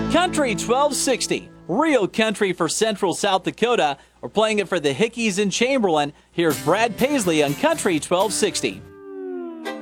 Country 1260, real country for Central South Dakota. We're playing it for the Hickeys in Chamberlain. Here's Brad Paisley on Country 1260.